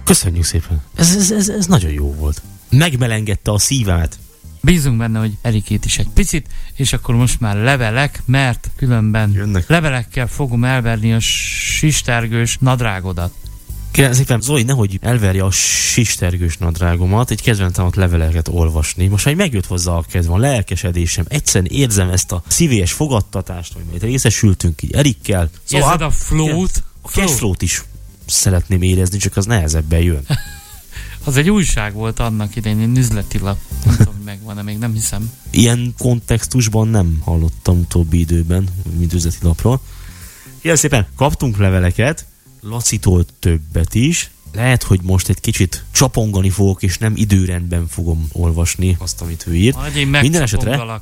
Köszönjük szépen. Ez nagyon jó volt. Megmelengedte a szívemet. Bízunk benne, hogy Erikét is egy picit, és akkor most már levelek, mert különben jönnek. Levelekkel fogom elverni a sistergős nadrágodat. Kérem szépen, Zoli, nehogy elverje a sistergős nadrágomat, egy kedventem leveleket olvasni. Most már megjött hozzá a kedvem, a lelkesedésem. Egyszerűen érzem ezt a szívélyes fogadtatást, hogy majd részesültünk így Erikkel. Szóval érzed a flow-t? A cashflow-t is szeretném érezni, csak az nehezebben jön. Az egy újság volt annak idején, egy üzleti lap. Nem tudom, hogy megvan-e, még nem hiszem. Ilyen kontextusban nem hallottam utóbbi időben, mint üzleti lapról. Kérem szépen, kaptunk leveleket, Lacitól többet is. Lehet, hogy most egy kicsit csapongani fogok, és nem időrendben fogom olvasni azt, amit ő írt. Minden esetre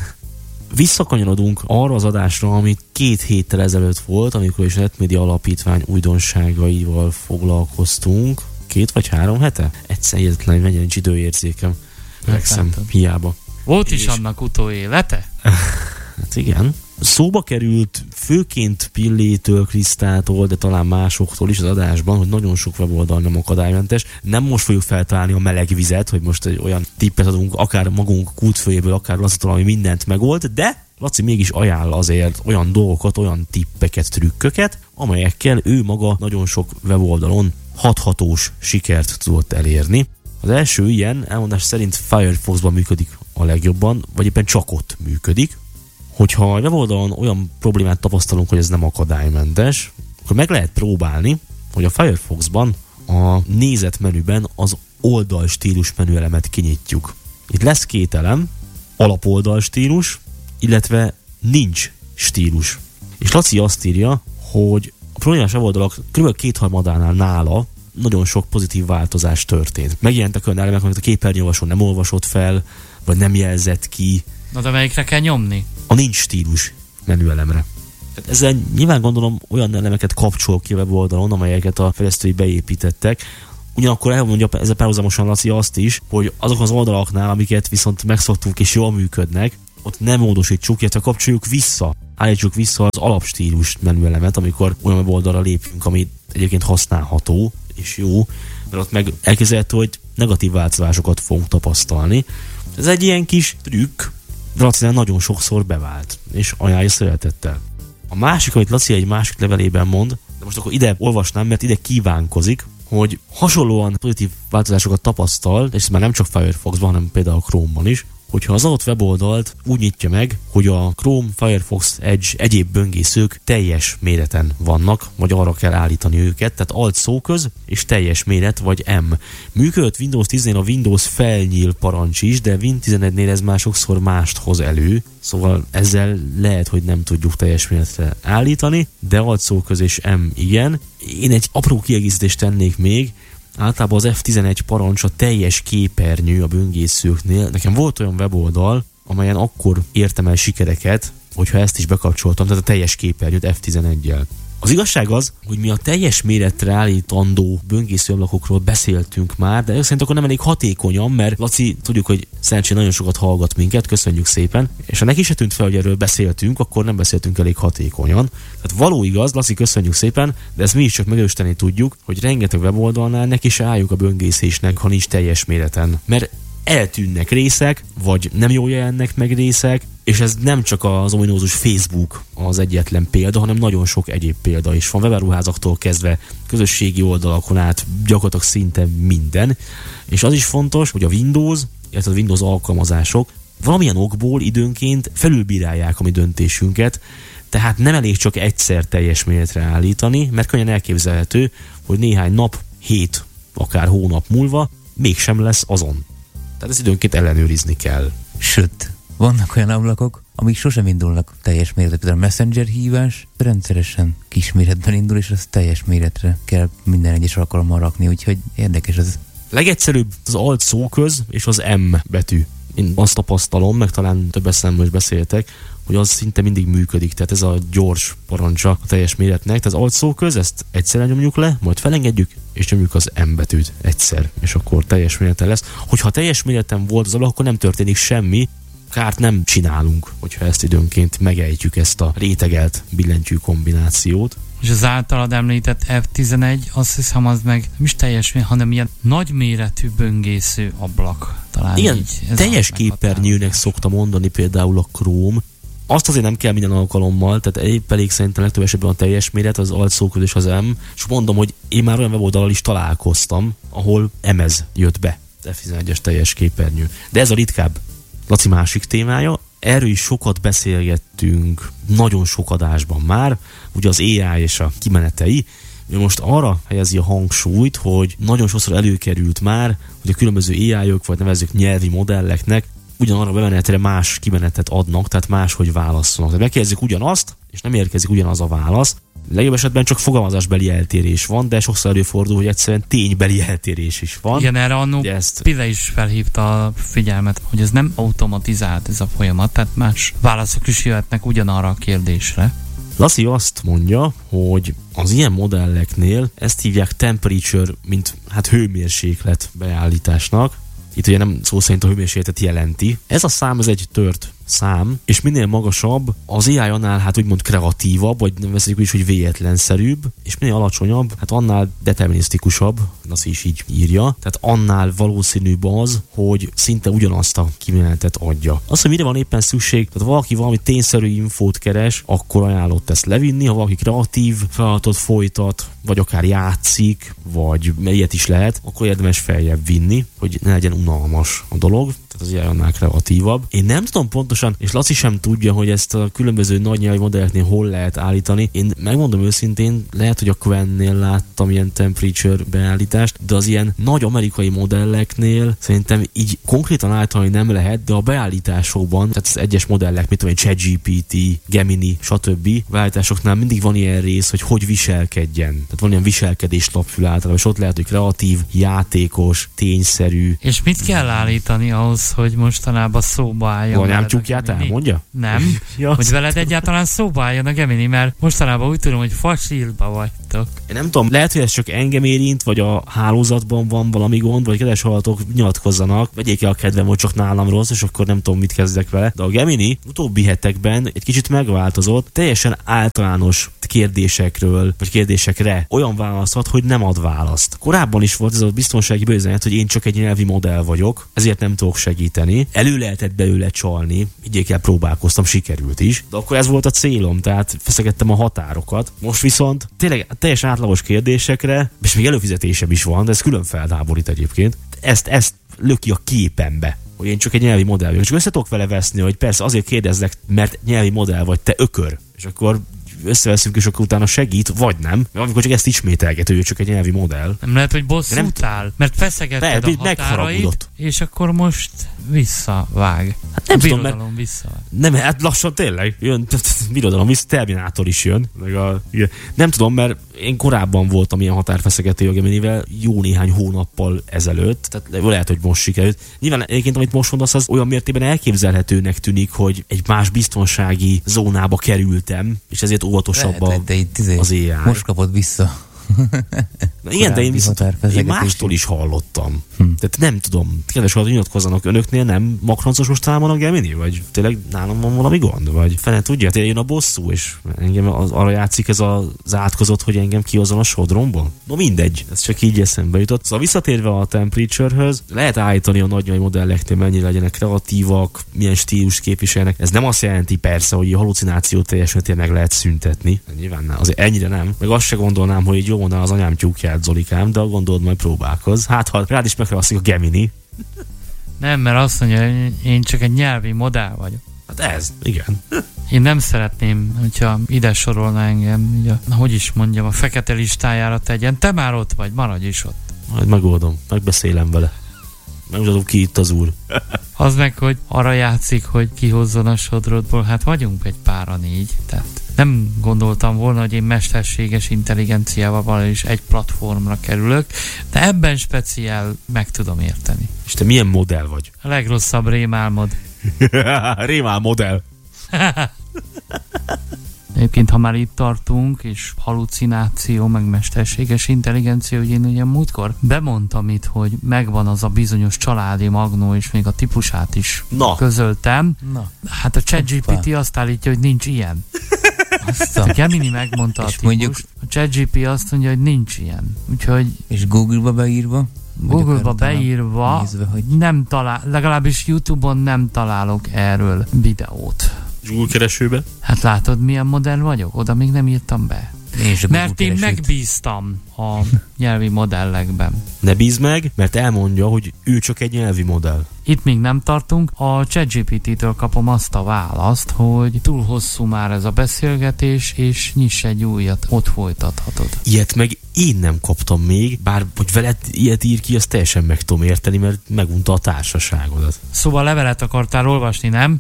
visszakanyarodunk arra az adásra, ami 2 héttel ezelőtt volt, amikor is a Netmédia Alapítvány újdonságaival foglalkoztunk. 2 vagy 3 hete? Egyszerűen egyetlen, hogy mennyire nincs időérzékem. Megszem, hiába. Volt is annak utóélete? Hát igen. Szóba került főként Pillétől, Krisztától, de talán másoktól is az adásban, hogy nagyon sok weboldal nem akadálymentes. Nem most fogjuk feltalálni a meleg vizet, hogy most egy olyan tippet adunk, akár magunk kútfőjéből, akár Lacitól, ami mindent megold, de Laci mégis ajánl azért olyan dolgokat, olyan tippeket, trükköket, amelyekkel ő maga nagyon sok weboldalon hathatós sikert tudott elérni. Az első ilyen elmondás szerint Firefoxban működik a legjobban, vagy éppen csak ott működik. Hogyha a weboldalon olyan problémát tapasztalunk, hogy ez nem akadálymentes, akkor meg lehet próbálni, hogy a Firefoxban a nézetmenüben az oldalstílus menüelemet kinyitjuk. Itt lesz 2 elem, alapoldalstílus, illetve nincs stílus. És Laci azt írja, hogy a problémás weboldalak kb. 2/3 nála nagyon sok pozitív változás történt. Megjelentek olyan elemek, amit a képernyőolvasó nem olvasott fel, vagy nem jelzett ki. Na de melyikre kell nyomni? A nincs stílus menüelemre. Tehát ezzel nyilván gondolom olyan elemeket kapcsol ki a weboldalon, amelyeket a fejlesztői beépítettek. Ugyanakkor elmondja ezzel párhuzamosan Laci azt is, hogy azok az oldalaknál, amiket viszont megszoktunk és jól működnek, ott nem módosítsuk, illetve kapcsoljuk vissza. Állítsuk vissza az alapstílus menüelemet, amikor olyan weboldalra lépünk, ami egyébként használható és jó, mert ott meg elképzelhető, hogy negatív változásokat fogunk tapasztalni. Ez egy ilyen kis trükk, de Lacinál nagyon sokszor bevált, és ajánlja szeretettel. A másik, amit Laci egy másik levelében mond, de most akkor ide olvasnám, mert ide kívánkozik, hogy hasonlóan pozitív változásokat tapasztal, és ez már nem csak Firefoxban, hanem például a Chrome-ban is, hogyha az adott weboldalt úgy nyitja meg, hogy a Chrome, Firefox, Edge egyéb böngészők teljes méreten vannak, vagy arra kell állítani őket, tehát alt szóköz és teljes méret, vagy M. Működött Windows 10-nél a Windows felnyíl parancs is, de Win 11-nél ez már sokszor mást hoz elő, szóval ezzel lehet, hogy nem tudjuk teljes méretre állítani, de alt szóköz és M igen. Én egy apró kiegészítést tennék még. Általában az F11 parancs a teljes képernyő a böngészőknél. Nekem volt olyan weboldal, amelyen akkor értem el sikereket, hogyha ezt is bekapcsoltam, tehát a teljes képernyőt F11-jel. Az igazság az, hogy mi a teljes méretre állítandó böngészőablakokról beszéltünk már, de szerint akkor nem elég hatékonyan, mert Laci, tudjuk, hogy szerencsére nagyon sokat hallgat minket, köszönjük szépen, és ha neki se tűnt fel, hogy erről beszéltünk, akkor nem beszéltünk elég hatékonyan. Tehát való igaz, Laci, köszönjük szépen, de ezt mi is csak megerősíteni tudjuk, hogy rengeteg weboldalnál neki se álljuk a böngészésnek, ha nincs teljes méreten. Mert eltűnnek részek, vagy nem jól jelennek meg részek, és ez nem csak az ominózus Facebook az egyetlen példa, hanem nagyon sok egyéb példa is van, webáruházaktól kezdve közösségi oldalakon át gyakorlatilag szinte minden. És az is fontos, hogy a Windows, illetve a Windows alkalmazások valamilyen okból időnként felülbírálják a mi döntésünket, tehát nem elég csak egyszer teljes méretre állítani, mert könnyen elképzelhető, hogy néhány nap, hét, akár hónap múlva mégsem lesz azon. Tehát ezt időnként ellenőrizni kell. Sőt, vannak olyan ablakok, amik sosem indulnak teljes méretre. Például a Messenger hívás rendszeresen kis méretben indul, és azt teljes méretre kell minden egyes alkalommal rakni, úgyhogy érdekes ez. Legegyszerűbb az alt szóköz és az M betű. Én azt tapasztalom, meg talán több eszemben is beszéltek, hogy az szinte mindig működik, tehát ez a gyors parancsa a teljes méretnek, tehát az alt szóköz, ezt egyszerre nyomjuk le, majd felengedjük, és nyomjuk az M betűt egyszer, és akkor teljes méreten lesz. Hogyha teljes méreten volt az ablak, akkor nem történik semmi, kárt nem csinálunk, hogyha ezt időnként megejtjük, ezt a rétegelt billentyű kombinációt. És az általad említett F11, azt hiszem, az meg nem is teljes, hanem ilyen nagyméretű böngésző ablak. Talán igen, így, teljes képernyőnek szokta mondani például a Chrome. Azt azért nem kell minden alkalommal, tehát épp elég szerintem legtöbb esetben a teljes méret, az altszóköd és az M, és mondom, hogy én már olyan weboldallal is találkoztam, ahol M-ez jött be, F11-es teljes képernyő. De ez a ritkább. Laci másik témája, erről is sokat beszélgettünk, nagyon sok adásban már, ugye az AI és a kimenetei. Ő most arra helyezi a hangsúlyt, hogy nagyon sokszor előkerült már, hogy a különböző AI-ok, vagy nevezzük nyelvi modelleknek ugyanarra a bemenetre más kimenetet adnak, tehát máshogy válaszolnak. Tehát megkérdezik ugyanazt, és nem érkezik ugyanaz a válasz. Legjobb esetben csak fogalmazásbeli eltérés van, de sokszor előfordul, hogy egyszerűen ténybeli eltérés is van. Igen, erre annó Pille is felhívta a figyelmet, hogy ez nem automatizált ez a folyamat, tehát más válaszok is jöhetnek ugyanarra a kérdésre. Laci azt mondja, hogy az ilyen modelleknél ezt hívják temperature, mint hőmérséklet beállításnak. Itt ugye nem szó szerint a hőmérsékletet jelenti. Ez a szám, ez egy tört szám, és minél magasabb, az AI annál úgymond kreatívabb, vagy nevezzük is, hogy véletlenszerűbb, és minél alacsonyabb, annál determinisztikusabb, az is így írja, tehát annál valószínűbb az, hogy szinte ugyanazt a kimenetet adja. Az, hogy mire van éppen szükség, tehát valaki valami tényszerű infót keres, akkor ajánlott ezt levinni, ha valaki kreatív feladatot folytat, vagy akár játszik, vagy ilyet is lehet, akkor érdemes feljebb vinni, hogy ne legyen unalmas a dolog. Tehát az AI annál kreatívabb. Én nem tudom pontosan, és Laci sem tudja, hogy ezt a különböző nagy nyelvi modelleknél hol lehet állítani. Én megmondom őszintén, lehet, hogy a Qwen-nél láttam ilyen temperature beállítást, de az ilyen nagy amerikai modelleknél szerintem így konkrétan állítani nem lehet, de a beállításokban, tehát az egyes modellek, mint tudom, ChatGPT, Gemini, stb. Beállításoknál mindig van ilyen rész, hogy viselkedjen. Tehát van ilyen viselkedés lapfül általában, és ott lehet, hogy kreatív, játékos, tényszerű. És mit kell állítani ahhoz, hogy mostanában szóba álljon? Anyám csukját elmondja? Nem, hogy veled egyáltalán szóba álljon a Gemini, mert mostanában úgy tudom, hogy fasilba vagytok. Én nem tudom, lehet, hogy ez csak engem érint, vagy a hálózatban van valami gond, vagy kedves hallgatók nyilatkozzanak, vegyék el a kedvem, hogy csak nálam rossz, és akkor nem tudom, mit kezdek vele. De a Gemini utóbbi hetekben egy kicsit megváltozott, teljesen általános kérdésekről, vagy kérdésekre olyan választhat, hogy nem ad választ. Korábban is volt ez a biztonsági bőzenet, hogy én csak egy nyelvi modell vagyok, ezért nem tudok segíteni. Elő lehetett belőle csalni, igyékkel próbálkoztam, sikerült is, de akkor ez volt a célom, tehát feszegettem a határokat. Most viszont tényleg teljesen átlagos kérdésekre, és még előfizetésem is van, de ez külön felháborít egyébként. Ezt löki a képembe, hogy én csak egy nyelvi modell vagyok. Csak össze tudok vele veszni, hogy persze azért kérdezlek, mert nyelvi modell vagy, te ökör. És akkor összeveszünk, és akkor utána segít, vagy nem. Mert amikor csak ezt ismételgető, hogy csak egy nyelvi modell. Nem lehet, hogy bosszút áll, mert feszegetted a határait, és akkor most visszavág. Nem tudom, mert visszavág. Nem, lassan tényleg jön, birodalom vissza, Terminátor is jön. Nem tudom, mert én korábban voltam ilyen határfeszegető a Geminivel, jó néhány hónappal ezelőtt, tehát lehet, hogy most sikerült. Nyilván egyébként, amit most mondasz, az olyan mértékben elképzelhetőnek tűnik, hogy egy más biztonsági zónába kerültem, és ezért óvatosabb az AI. Most kapod vissza. Igen, de én mástól is hallottam. Tehát nem tudom, kedves hallgatók, nyilatkozzanak önöknél, nem makrancos mostanában a Gemini? Vagy tényleg nálam van valami gond? Vagy fene tudja, tényleg jön a bosszú, és engem arra játszik ez az átkozott, hogy engem kihozzon a sodromból? No mindegy, ez csak így eszembe jutott. Szóval visszatérve a temperature-höz, lehet állítani a nagy modelleknél, mennyire legyenek kreatívak, milyen stílust képviselnek. Ez nem azt jelenti persze, hogy a halucinációt teljesen meg lehet szüntetni. Nyilván azért ennyire nem. Meg azt se gondolnám, hogy így jó mondaná az anyám tyúkját, Zolikám, de gondolod, majd próbálkoz. Hát, ha rád is megfelelszik a Gemini. Nem, mert azt mondja, hogy én csak egy nyelvi modell vagyok. Hát ez, igen. Én nem szeretném, hogyha ide sorolna engem, ugye, hogy is mondjam, a fekete listájára tegyen. Te már ott vagy, maradj is ott. Majd megoldom, megbeszélem vele. Megmutatom, ki itt az úr. Az meg, hogy arra játszik, hogy kihozzon a sodrodból. Hát vagyunk egy páran így, tehát nem gondoltam volna, hogy én mesterséges intelligenciával is egy platformra kerülök, de ebben speciál meg tudom érteni. És te milyen modell vagy? A legrosszabb rémálmod. Rémál modell. Egyébként, ha már itt tartunk, és halucináció, meg mesterséges intelligencia, hogy én ugye múltkor bemondtam itt, hogy megvan az a bizonyos családi magnó, és még a típusát is közöltem. Na. Hát a ChatGPT azt állítja, hogy nincs ilyen. A Gemini megmondta a típust, mondjuk, a ChatGPT azt mondja, hogy nincs ilyen. Úgyhogy... És Google-ba beírva? Google-ba beírva nézve, hogy... nem talál, legalábbis YouTube-on nem találok erről videót. És Google keresőbe? Hát látod, milyen modern vagyok? Oda még nem írtam be. Mert én megbíztam a nyelvi modellekben. Ne bízd meg, mert elmondja, hogy ő csak egy nyelvi modell. Itt még nem tartunk. A ChatGPT-től kapom azt a választ, hogy túl hosszú már ez a beszélgetés, és nyiss egy újat, ott folytathatod. Ilyet meg én nem kaptam még, bár hogy veled ilyet ír ki, azt teljesen meg tudom érteni, mert megunta a társaságodat. Szóval levelet akartál olvasni, nem?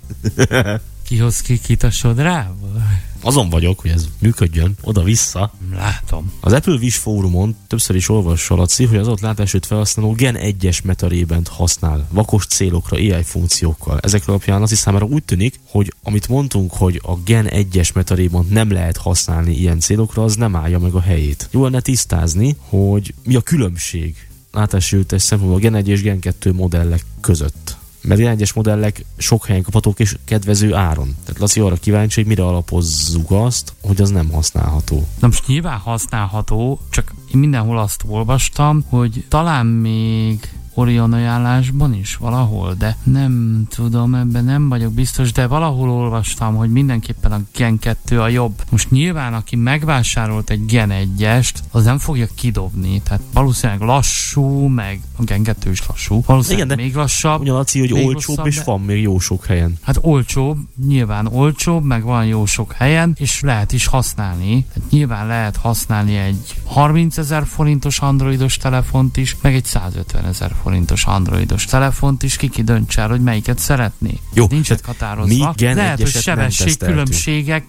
Kihoz kit a sodrából? Azon vagyok, hogy ez működjön, oda-vissza. Látom. Az Apple Wish fórumon többször is olvassa, Laci, hogy az ott látásőt felhasználó Gen 1-es metarébent használ vakos célokra, AI funkciókkal. Ezek alapján Laci számára úgy tűnik, hogy amit mondtunk, hogy a Gen 1-es metarébent nem lehet használni ilyen célokra, az nem állja meg a helyét. Jó lenne tisztázni, hogy mi a különbség látásőtes szempontból a Gen 1 és Gen 2 modellek között. Mert Gen 1-es modellek sok helyen kaphatók és kedvező áron. Tehát Laci arra kíváncsi, hogy mire alapozzuk azt, hogy az nem használható. Na most nyilván használható, csak én mindenhol azt olvastam, hogy talán még Orion ajánlásban is valahol, de nem tudom, ebben nem vagyok biztos, de valahol olvastam, hogy mindenképpen a Gen 2 a jobb. Most nyilván, aki megvásárolt egy Gen 1-est, az nem fogja kidobni, tehát valószínűleg lassú, meg a Gen 2 is lassú, valószínűleg igen, még lassabb. Ugyan Laci, hogy olcsóbb, és van még jó sok helyen. Hát olcsóbb, nyilván olcsóbb, meg van jó sok helyen, és lehet is használni. Hát nyilván lehet használni egy 30 000 forintos androidos telefont is, meg egy 150 000 forintos androidos telefont is, ki döntse el, hogy melyiket szeretné. Jó, nincsenek határozva. Lehet, hogy sebességkülönbségek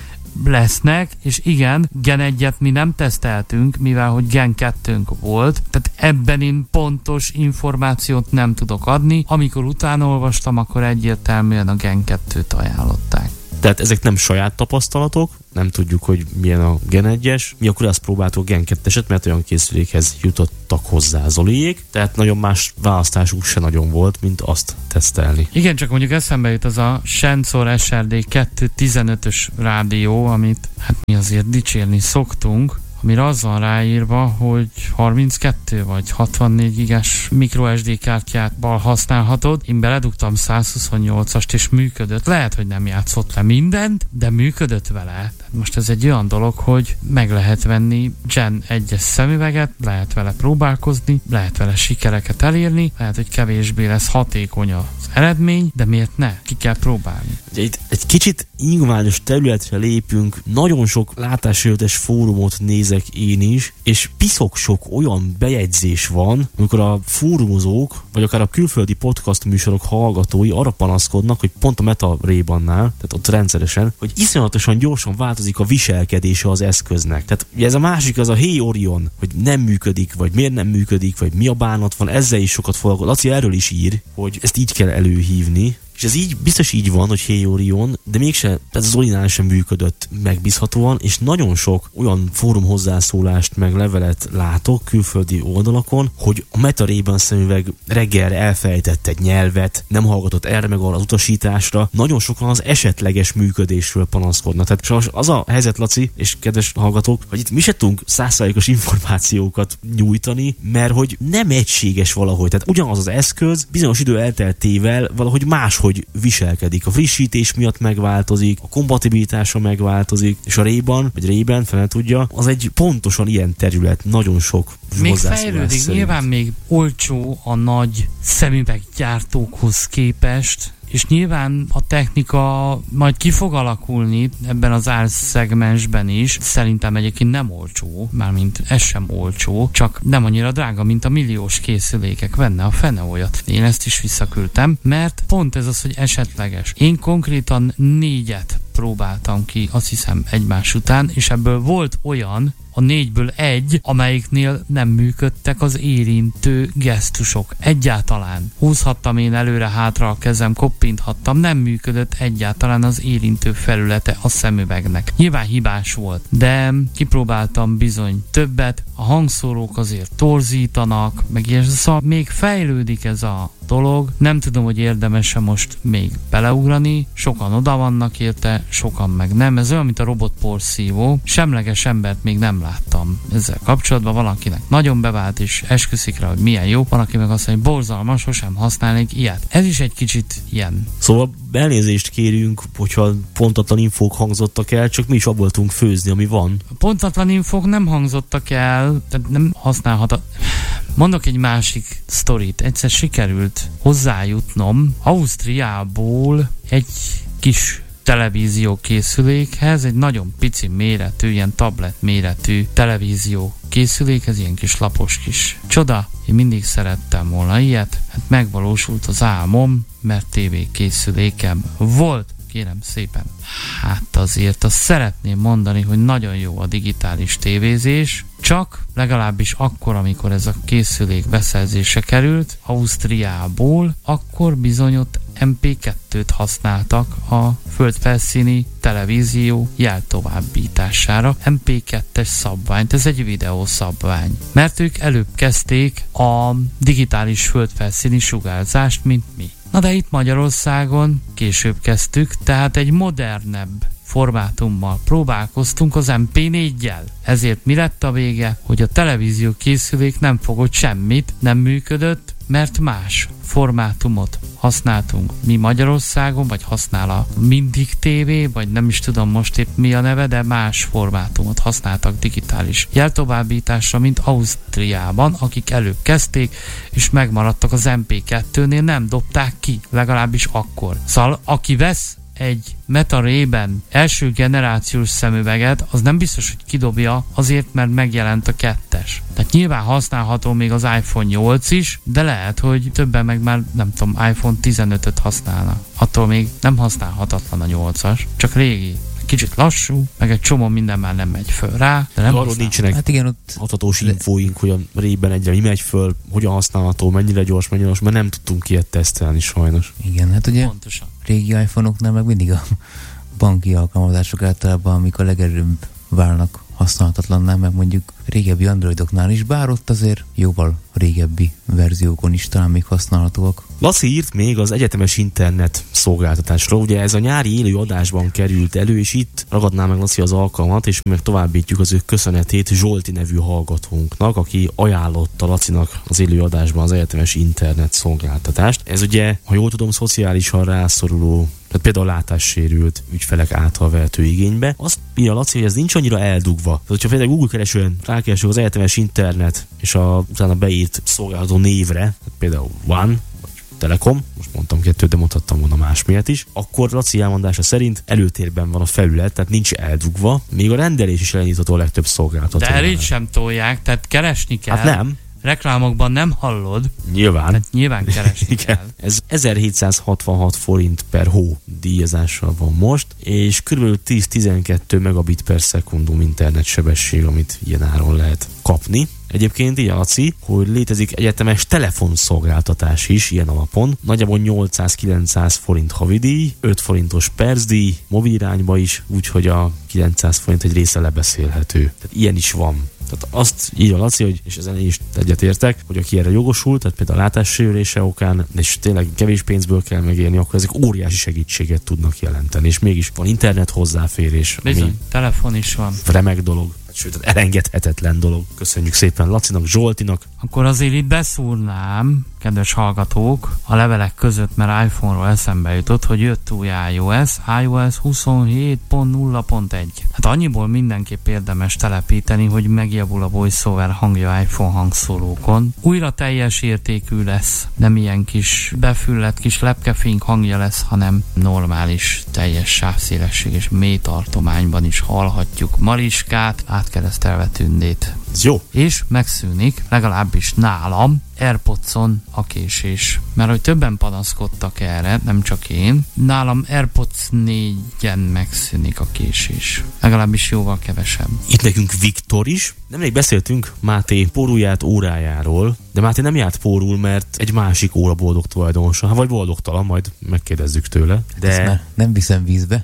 lesznek, és igen, Gen 1-et mi nem teszteltünk, mivel hogy Gen 2-nk volt, tehát ebben én pontos információt nem tudok adni. Amikor utána olvastam, akkor egyértelműen a Gen 2-t ajánlották. Tehát ezek nem saját tapasztalatok, nem tudjuk, hogy milyen a Gen 1-es. Mi akkor azt próbáltuk Gen 2-eset, mert olyan készülékhez jutottak hozzá Zoliék, tehát nagyon más választásuk se nagyon volt, mint azt tesztelni. Igen, csak mondjuk eszembe jut az a Sensor SRD 215-ös rádió, amit hát mi azért dicsérni szoktunk, amire az van ráírva, hogy 32 vagy 64 gigás microSD kártyákban használhatod. Én beledugtam 128-ast, és működött. Lehet, hogy nem játszott le mindent, de működött vele. Most ez egy olyan dolog, hogy meg lehet venni Gen 1-es szemüveget, lehet vele próbálkozni, lehet vele sikereket elérni, lehet, hogy kevésbé lesz hatékony az eredmény, de miért ne? Ki kell próbálni. Egy kicsit ingványos területre lépünk, nagyon sok látásőtes fórumot nézek én is, és piszok sok olyan bejegyzés van, amikor a fórumozók, vagy akár a külföldi podcast műsorok hallgatói arra panaszkodnak, hogy pont a Meta Ray-Bannál, tehát ott rendszeresen, hogy iszonyatosan gyorsan változik a viselkedése az eszköznek. Tehát ugye ez a másik, az a Hey Orion, hogy nem működik, vagy miért nem működik, vagy mi a bánat van, ezzel is sokat foglalkozik. Laci erről is ír, hogy ezt így kell előhívni, és ez így, biztos így van, hogy Hey Orion, de mégse, tehát az Zolinál sem működött megbízhatóan, és nagyon sok olyan fórum hozzászólást meg levelet látok külföldi oldalakon, hogy a Meta Ray-Ban szemüveg reggelre elfelejtett egy nyelvet, nem hallgatott erre meg arra az utasításra. Nagyon sokan az esetleges működésről panaszkodnak. Tehát sajnos az a helyzet, Laci, és kedves hallgatók, hogy itt mi se tudunk 100%-os információkat nyújtani, mert hogy nem egységes valahogy. Tehát ugyanaz az eszköz bizonyos idő elteltével valahogy máshogy viselkedik. A frissítés miatt megváltozik, a kompatibilitása megváltozik, és a Ray-Ban, vagy Ray-Ban fel tudja, az egy pontosan ilyen terület, nagyon sok még fejlődik, nyilván még olcsó a nagy szemüveggyártókhoz képest, és nyilván a technika majd ki fog alakulni ebben az árszegmensben is. Szerintem egyébként nem olcsó, mármint ez sem olcsó, csak nem annyira drága, mint a milliós készülékek. Venne a fene olyat. Én ezt is visszaküldtem, mert pont ez az, hogy esetleges. Én konkrétan 4 próbáltam ki, azt hiszem egymás után, és ebből volt olyan, a 4-ből 1, amelyiknél nem működtek az érintő gesztusok. Egyáltalán. Húzhattam én előre-hátra a kezem, koppinthattam, nem működött egyáltalán az érintő felülete a szemüvegnek. Nyilván hibás volt, de kipróbáltam bizony többet, a hangszórók azért torzítanak, meg ilyen, szóval még fejlődik ez a dolog. Nem tudom, hogy érdemes-e most még beleugrani, sokan oda vannak érte, sokan meg nem. Ez olyan, mint a robotporszívó. Semleges embert még nem láttam ezzel kapcsolatban. Valakinek nagyon bevált, és esküszik rá, hogy milyen jó. Valaki meg azt mondja, hogy borzalmas, sosem használnék ilyet. Ez is egy kicsit ilyen. Szóval elnézést kérünk, hogyha pontatlan infók hangzottak el, csak mi is abból tudunk főzni, ami van. Pontatlan infók nem hangzottak el, tehát nem használhat. Mondok egy másik sztorit. Egyszer sikerült hozzájutnom Ausztriából egy kis televízió készülékhez, egy nagyon pici méretű, ilyen tablet méretű televízió készülékhez, ilyen kis lapos kis csoda. Én mindig szerettem volna ilyet. Hát megvalósult az álmom, mert TV készülékem volt. Kérem szépen. Hát azért azt szeretném mondani, hogy nagyon jó a digitális tévézés, csak legalábbis akkor, amikor ez a készülék beszerzése került Ausztriából, akkor bizony ott MP2-t használtak a földfelszíni televízió jeltovábbítására. MP2-es szabványt, ez egy videó szabvány. Mert ők előbb kezdték a digitális földfelszíni sugárzást, mint mi. Na de itt Magyarországon később kezdtük, tehát egy modernebb formátummal próbálkoztunk az MP4-jel. Ezért mi lett a vége? Hogy a televízió készülék nem fogott semmit, nem működött, mert más formátumot használtunk mi Magyarországon, vagy használ a Mindig TV, vagy nem is tudom most épp mi a neve, de más formátumot használtak digitális jeltovábbításra, mint Ausztriában, akik előbb kezdték, és megmaradtak az MP2-nél, nem dobták ki, legalábbis akkor. Szóval aki vesz egy Meta Ray-ben első generációs szemüveget, az nem biztos, hogy kidobja azért, mert megjelent a 2-es. Tehát nyilván használható még az iPhone 8 is, de lehet, hogy többen meg már, nem tudom, iPhone 15-öt használnak. Attól még nem használhatatlan a 8-as, csak régi. Kicsit lassú, meg egy csomó minden már nem megy föl rá, de nem arról nincsenek hát igen, ott adhatós infóink, hogy a Ray-ben egyre mi megy föl, hogyan használható, mennyire gyors, mert nem tudtunk ilyet tesztelni sajnos. igen, hát ugye pontosan. régi iPhone-oknál meg mindig a banki alkalmazások általában, amik a legelőbb válnak használhatatlanná, meg mondjuk régebbi Androidoknál is, bár ott azért jóval régebbi verziókon is talán még használhatóak. Laci írt még az egyetemes internet szolgáltatásról. Ugye ez a nyári élő adásban került elő, és itt ragadná meg Laci az alkalmat, és meg továbbítjuk az ő köszönetét Zsolti nevű hallgatónknak, aki ajánlotta Lacinak az élő adásban az egyetemes internet szolgáltatást. Ez ugye, ha jól tudom, szociálisan rászoruló, tehát például látássérült ügyfelek által vehető igénybe. Azt írja Laci, hogy ez nincs annyira eldugva. Tehát, hogyha például Google keresőn rákeresünk az egyetemes internet, és utána beírt szolgáltató névre, tehát például One, vagy Telekom, most mondtam 2, de mondhattam volna más miatt is, akkor Laci elmondása szerint előtérben van a felület, tehát nincs eldugva, még a rendelés is elindítható a legtöbb szolgáltatónál. De elég sem tolják, tehát keresni kell. Hát nem. Reklámokban nem hallod. Nyilván. Tehát nyilván keresni kell. Ez 1766 forint per hó díjazással van most, és kb. 10-12 megabit per szekundum internetsebesség, amit ilyen áron lehet kapni. Egyébként így Laci, hogy létezik egyetemes telefonszolgáltatás is ilyen alapon, nagyjából 800-900 forint havidíj, 5 forintos percdíj, mobil irányba is, úgyhogy a 900 forint egy része lebeszélhető. Tehát ilyen is van. Tehát azt írja Laci, hogy, és ezen én is egyetértek, hogy aki erre jogosult, tehát például a látássérülése okán, és tényleg kevés pénzből kell megélni, akkor ezek óriási segítséget tudnak jelenteni, és mégis van internet hozzáférés. Bizony, telefon is van. Remek dolog. Sőt, elengedhetetlen dolog. Köszönjük szépen Lacinak, Zsoltinak. Akkor azért itt beszúrnám, kedves hallgatók, a levelek között, mert iPhone-ról eszembe jutott, hogy jött új iOS 27.0.1. Hát annyiból mindenképp érdemes telepíteni, hogy megjavul a VoiceOver hangja iPhone hangszórókon. Újra teljes értékű lesz. Nem ilyen kis befüllett kis lepkefénk hangja lesz, hanem normális, teljes sávszélesség és mély tartományban is hallhatjuk Mariskát, átkeresztelve Tündét. Ez jó. És megszűnik, legalábbis nálam, AirPods-on a késés. Mert hogy többen panaszkodtak erre, nem csak én. Nálam AirPods 4-en megszűnik a késés. Legalábbis jóval kevesebb. Itt nekünk Viktor is. Nemrég beszéltünk Máté pórulját órájáról, de Máté nem járt pórul, mert egy másik óra boldog tulajdonosa. Vagy boldogtalan, majd megkérdezzük tőle. De nem viszem vízbe.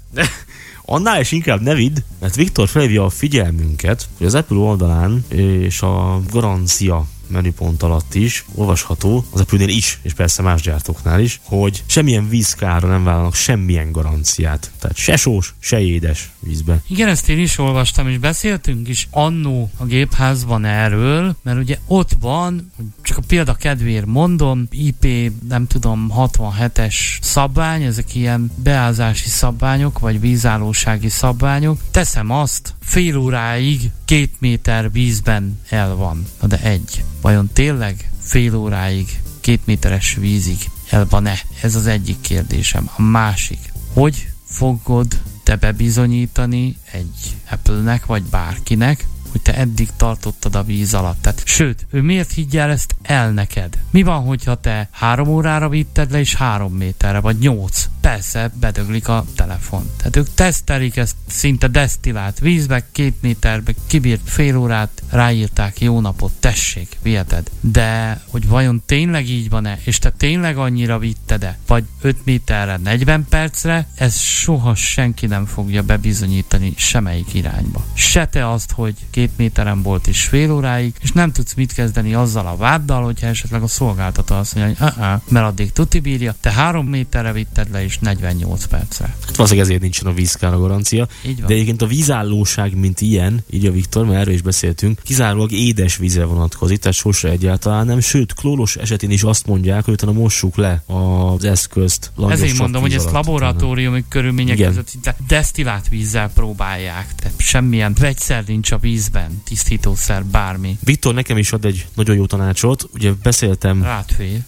annál is inkább ne vidd, mert Viktor felhívja a figyelmünket, hogy az Apple oldalán és a garancia menüpont alatt is olvasható, az Apple-nél is, és persze más gyártóknál is, hogy semmilyen vízkárra nem vállalnak semmilyen garanciát. Tehát se sós, se édes vízbe. Igen, ezt én is olvastam, és beszéltünk is annó a gépházban erről, mert ugye ott van, csak a példa kedvéért mondom, IP, nem tudom, 67-es szabvány, ezek ilyen beázási szabványok, vagy vízállósági szabványok. Teszem azt, fél óráig 2 méter vízben el van. Na de vajon tényleg fél óráig 2 méteres vízig el van-e? Ez az egyik kérdésem. A másik, hogy fogod te bebizonyítani egy Apple-nek, vagy bárkinek, hogy te eddig tartottad a víz alatt. Tehát, sőt, ő miért higgy el ezt el neked? Mi van, hogyha te 3 órára vitted le, és 3 méterre, vagy 8? Persze, bedöglik a telefon. Tehát ők tesztelik ezt szinte desztillált vízbe, 2 méterbe, kibírt fél órát, ráírták, jó napot, tessék, viheted. De, hogy vajon tényleg így van-e, és te tényleg annyira vitted-e, vagy 5 méterre, 40 percre, ez soha senki nem fogja bebizonyítani semmelyik irányba. Se te azt, hogy 2 méteren volt és fél óráig, és nem tudsz mit kezdeni azzal a váddal, hogyha esetleg a szolgáltató azt mondja, hogy mert addig tuti bírja, te 3 méterre vitted le, és 48 percre. Hát valószínűleg ezért nincsen a vízkára garancia. De egyébként a vízállóság, mint ilyen, így a Viktor, mert erről is beszéltünk, kizárólag édes vízre vonatkozik, tehát sosem egyáltalán nem, sőt, klóros esetén is azt mondják, hogy utána mossuk le az eszközt. Ezért mondom, hogy ezt laboratóriumi körülmények között desztillált vízzel próbálják, tehát semmilyen vegyszer nincs a vízben, tisztítószer, bármi. Viktor nekem is ad egy nagyon jó tanácsot, ugye beszéltem Rátfél.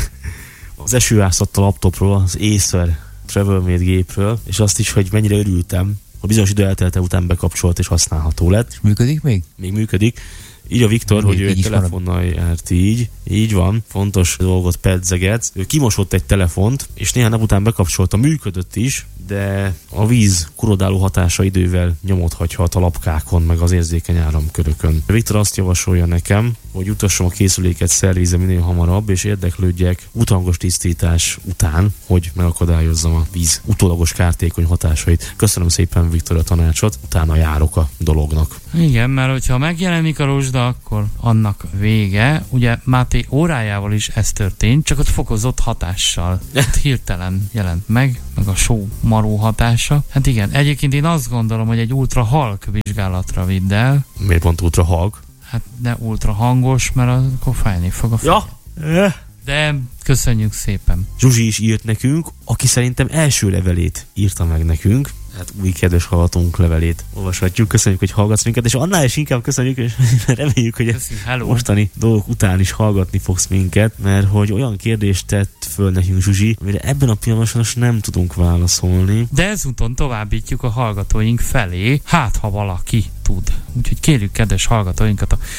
az esőászattal laptopról, az Acer TravelMate gépről, és azt is, hogy mennyire örültem, a bizonyos idő eltelte után bekapcsolt és használható lett. Működik még? Még működik. Így a Viktor, hogy ő egy telefonnal járt így van, fontos dolgot pedzeget. Ő kimosott egy telefont, és néhány nap után bekapcsolta, működött is, de a víz kurodáló hatása idővel nyomot hagyhat a lapkákon, meg az érzékeny áramkörökön. Viktor azt javasolja nekem, hogy utassam a készüléket szervízre minél hamarabb, és érdeklődjek utólagos tisztítás után, hogy megakadályozzam a víz utólagos kártékony hatásait. Köszönöm szépen, Viktor, a tanácsot, utána járok a dolognak. Igen, mert hogyha megjelenik a rozsda, akkor annak vége. Ugye Máté órájával is ez történt, csak ott fokozott hatással. Hirtelen jelent meg a só maró hatása. Hát igen, egyébként én azt gondolom, hogy egy ultra halk vizsgálatra vidd el. Miért pont ultra halk? Hát ne ultra hangos, mert akkor fájni fog a fej. Ja. De köszönjük szépen. Zsuzsi is írt nekünk, aki szerintem első levelét írta meg nekünk. Hát új kedves hallgatónk levelét olvashatjuk. Köszönjük, hogy hallgatsz minket, és annál is inkább köszönjük, és reméljük, hogy mostani dolgok után is hallgatni fogsz minket, mert hogy olyan kérdést tett föl nekünk Zsuzsi, amire ebben a pillanatban nem tudunk válaszolni. De ezúton továbbítjuk a hallgatóink felé, hát ha valaki tud. Úgyhogy kérjük kedves hallgatóinkat a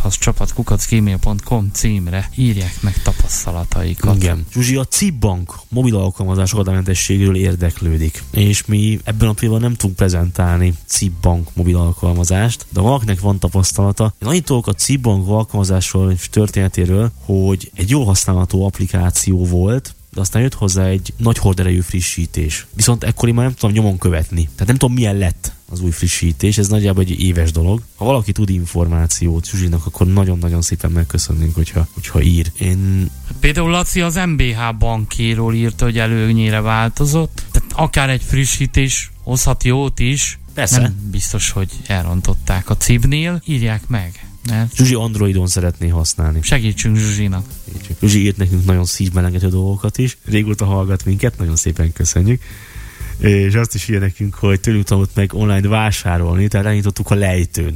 gebhaszcsapat@gmail.com címre írják meg tapasztalataikat. Igen. Zsuzsi a CIP-bank mobil alkalmazás akadálymentességéről érdeklődik, és mi ebben a pillanatban nem tudunk prezentálni CIP-bank mobil alkalmazást, de valakinek van tapasztalata. Én annyit tudok a CIP-bank alkalmazásról és történetéről, hogy egy jól használható applikáció volt, de aztán jött hozzá egy nagy horderejű frissítés. Viszont ekkor én már nem tudom nyomon követni. Tehát nem tudom, milyen lett az új frissítés, ez nagyjából egy éves dolog. Ha valaki tud információt Zsuzsinak, akkor nagyon-nagyon szépen megköszönnénk, hogyha ír. Például Laci az MBH bankéról írta, hogy előnyére változott. Tehát akár egy frissítés hozhat jót is. Persze. Nem biztos, hogy elrontották a CIB-nél. Írják meg. Zsuzsi Androidon szeretné használni. Segítsünk Zsuzsinak. Zsuzsi írt nekünk nagyon szívmelengető dolgokat is. Régóta hallgat minket, nagyon szépen köszönjük. És azt is írja nekünk, hogy tőlünk tanult meg online vásárolni, tehát elnyitottuk a lejtőn.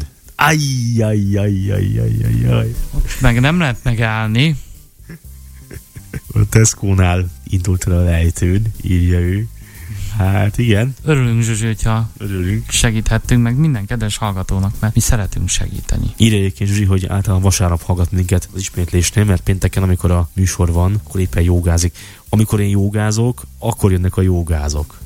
Ajjajjajjajjajjaj. Meg nem lehet megállni. A Tesco-nál indult el a lejtőn, írja ő. Hát igen. Örülünk, Zsuzsi, hogyha Örülünk. segíthettünk meg minden kedves hallgatónak, mert mi szeretünk segíteni. Írja egyébként Zsuzsi, hogy általában vasárnap hallgat minket az ismétlésnél, mert pénteken, amikor a műsor van, akkor éppen jogázik. Amikor én jogázok, akkor jönnek a jogázok.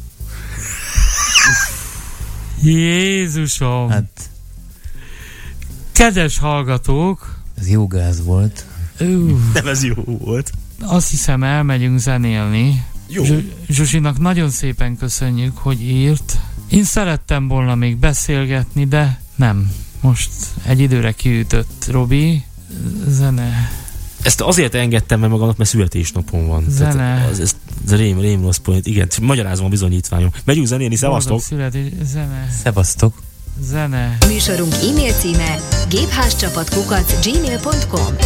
Jézusom! Hát, Kedves hallgatók! ez jó gáz volt. Nem, ez jó volt. Azt hiszem, elmegyünk zenélni. Jó. Zsuzsinak nagyon szépen köszönjük, hogy írt. Én szerettem volna még beszélgetni, de nem. Most egy időre kiütött Robi. Zene. Ezt azért engedtem meg magamnak, mert születésnapom van. Zene. Tehát ez rém rossz point. Igen, magyarázom a bizonyítványom. Megyünk zenélni, szevasztok! Zene. Szevasztok! Zene. Műsorunk e-mail címe gépházcsapat@gmail.com.